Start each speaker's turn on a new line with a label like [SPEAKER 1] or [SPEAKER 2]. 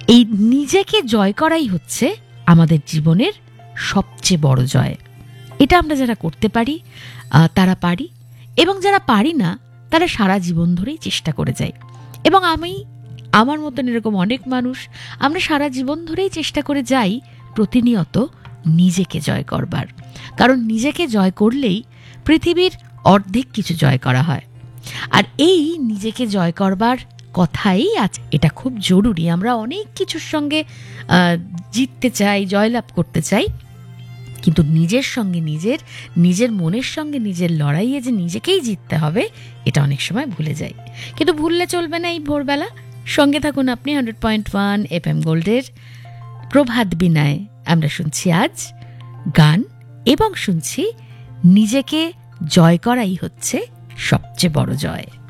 [SPEAKER 1] এই নিজেকে জয় করাই হচ্ছে আমাদের জীবনের সবচেয়ে বড় জয়। এটা আমরা যারা করতে পারি তারা পারি, এবং যারা পারি না তারা সারা জীবন ধরেই চেষ্টা করে যাই। এবং আমার মতন এরকম অনেক মানুষ, আমরা সারা জীবন ধরেই চেষ্টা করে যাই প্রতিনিয়ত নিজেকে জয় করবার। কারণ নিজেকে জয় করলেই পৃথিবীর অর্ধেক কিছু জয় করা হয়। আর এই নিজেকে জয় করবার কথাই আছে, এটা খুব জরুরি। আমরা অনেক কিছুর সঙ্গে জিততে চাই, জয়লাভ করতে চাই, কিন্তু নিজের সঙ্গে নিজের মনের সঙ্গে নিজের লড়াইয়ে যে নিজেকেই জিততে হবে, এটা অনেক সময় ভুলে যাই। কিন্তু ভুললে চলবে না এই ভোরবেলা। সঙ্গে থাকুন আপনি 100.1 FM গোল্ডের প্রভাত বিনায়। আমরা শুনছি আজ গান এবং শুনছি নিজেকে জয় করাই হচ্ছে সবচেয়ে বড় জয়।